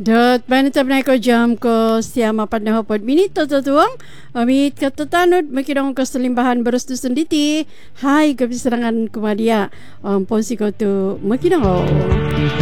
Dot banita na ko jam ko siya mapadnahopod minito tutuang amit katatanod makirang ko salimbahan baros tu senditi hai kabisarangan kumadia ponsi ko tu makirang